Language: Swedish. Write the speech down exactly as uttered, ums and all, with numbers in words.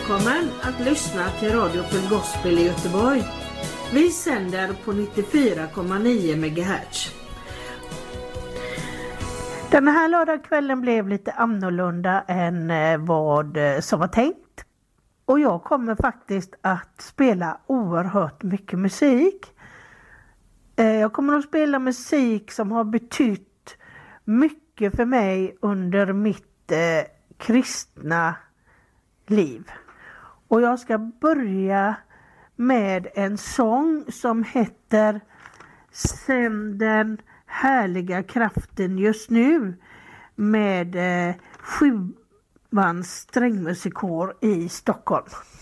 välkommen att lyssna till Radio Full Gospel i Göteborg. Vi sänder på nittiofyra komma nio megahertz. Den här lördagskvällen blev lite annorlunda än vad som var tänkt. Och jag kommer faktiskt att spela oerhört mycket musik. Jag kommer att spela musik som har betytt mycket för mig under mitt eh, kristna liv. Och jag ska börja med en sång som heter Sänd den härliga kraften just nu med eh, Sjuvans strängmusikår i Stockholm.